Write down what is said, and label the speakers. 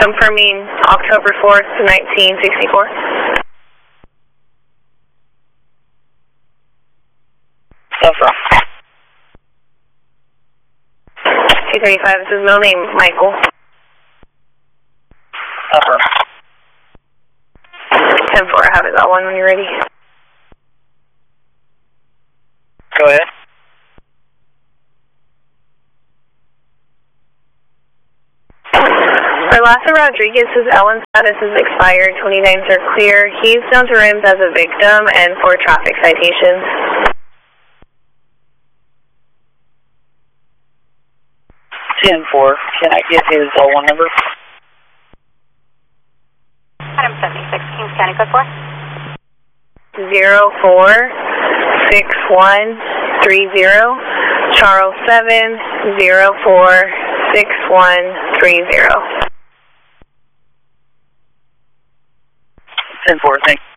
Speaker 1: Confirming October 4th, 1964.
Speaker 2: Affirm.
Speaker 1: 235, this is middle name, Michael.
Speaker 2: Affirm.
Speaker 1: 10-4, I have it, that one when you're ready.
Speaker 2: Go ahead.
Speaker 1: For Lasso Rodriguez's Ellen status is expired, 29s are clear. He's down to rims as a victim and 4 traffic citations.
Speaker 2: 10-4, can I get his L1 number?
Speaker 3: Item 76, Kings County, code 4.
Speaker 1: 046130, Charles 7, 046130.
Speaker 2: 10-4, thanks.